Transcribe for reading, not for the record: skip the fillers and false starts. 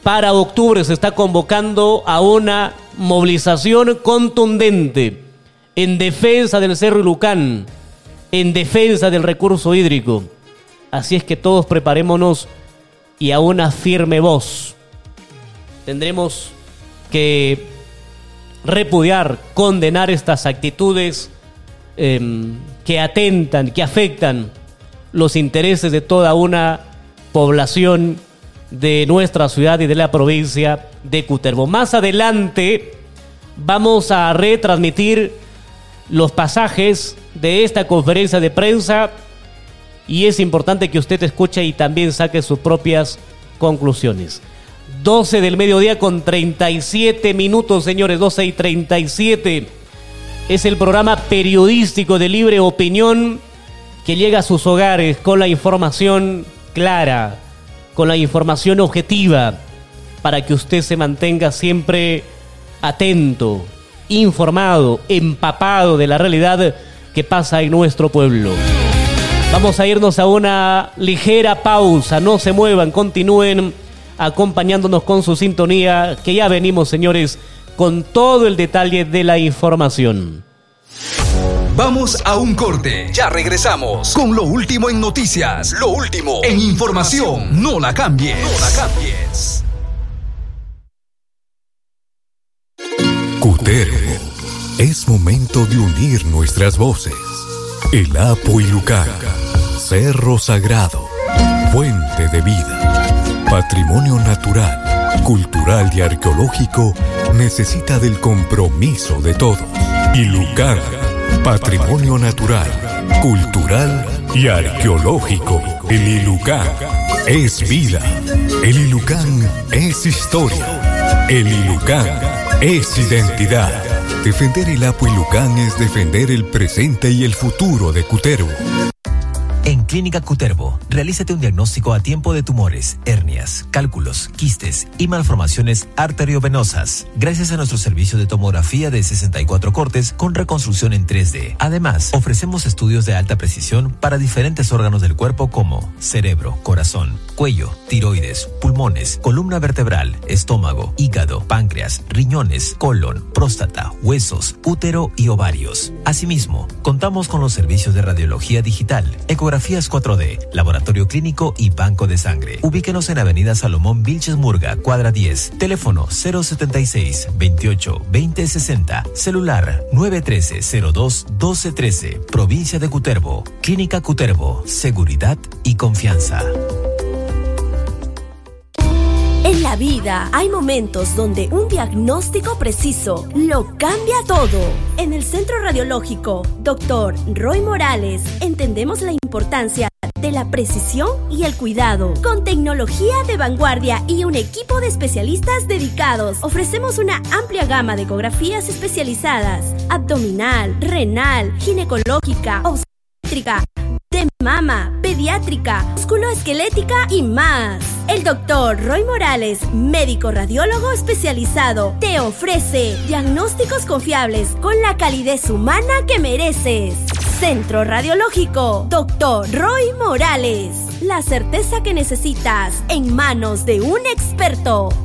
Para octubre se está convocando a una movilización contundente en defensa del Cerro Ilucán, en defensa del recurso hídrico. Así es que todos preparémonos y a una firme voz. Tendremos que repudiar, condenar estas actitudes que atentan, que afectan los intereses de toda una población de nuestra ciudad y de la provincia de Cutervo. Más adelante vamos a retransmitir los pasajes de esta conferencia de prensa y es importante que usted escuche y también saque sus propias conclusiones. 12 del mediodía con 37 minutos, señores, 12:37. Es el programa periodístico de Libre Opinión que llega a sus hogares con la información clara, con la información objetiva, para que usted se mantenga siempre atento, informado, empapado de la realidad que pasa en nuestro pueblo. Vamos a irnos a una ligera pausa, no se muevan, continúen acompañándonos con su sintonía, que ya venimos, señores, con todo el detalle de la información. Vamos a un corte. Ya regresamos con lo último en noticias, lo último en información. No la cambies. No la cambies. Cutervo. Es momento de unir nuestras voces. El Apo Ilucán, Cerro Sagrado, fuente de vida, patrimonio natural, cultural y arqueológico, necesita del compromiso de todos. Ilucán, patrimonio natural, cultural y arqueológico. El Ilucán es vida. El Ilucán es historia. El Ilucán es identidad. Defender el Apo Ilucán es defender el presente y el futuro de Cutervo. En Clínica Cutervo, realízate un diagnóstico a tiempo de tumores, hernias, cálculos, quistes y malformaciones arteriovenosas, gracias a nuestro servicio de tomografía de 64 cortes con reconstrucción en 3D. Además, ofrecemos estudios de alta precisión para diferentes órganos del cuerpo como cerebro, corazón, cuello, tiroides, pulmones, columna vertebral, estómago, hígado, páncreas, riñones, colon, próstata, huesos, útero y ovarios. Asimismo, contamos con los servicios de radiología digital, ecografías 4D, laboratorio clínico y banco de sangre. Ubíquenos en Avenida Salomón Vilches Murga, cuadra 10, teléfono 076 28 20 60, celular 913 02 12 13, provincia de Cutervo. Clínica Cutervo, seguridad y confianza. En la vida hay momentos donde un diagnóstico preciso lo cambia todo. En el Centro Radiológico Dr. Roy Morales entendemos la importancia de la precisión y el cuidado. Con tecnología de vanguardia y un equipo de especialistas dedicados, ofrecemos una amplia gama de ecografías especializadas: abdominal, renal, ginecológica, obstétrica, de mama, pediátrica, musculoesquelética y más. El Dr. Roy Morales, médico radiólogo especializado, te ofrece diagnósticos confiables con la calidez humana que mereces. Centro Radiológico Dr. Roy Morales. La certeza que necesitas en manos de un experto.